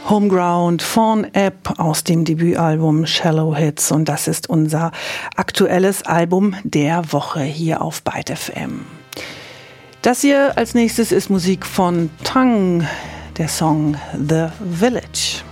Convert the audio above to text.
Homeground von App aus dem Debütalbum Shallow Hits, und das ist unser aktuelles Album der Woche hier auf Byte FM. Das hier als nächstes ist Musik von Tang, der Song The Village.